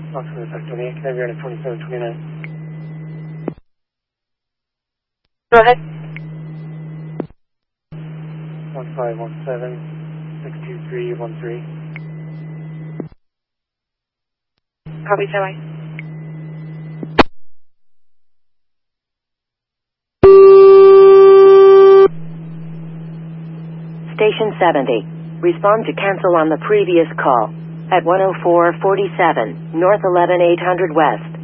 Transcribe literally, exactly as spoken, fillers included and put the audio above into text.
Oxford Sector eight, can I be on twenty-seven twenty-nine? Go ahead. one five one seven, six two three one three. Copy, Tailway. Station seventy. Respond to cancel on the previous call at one oh four forty-seven, North eleven eight hundred West.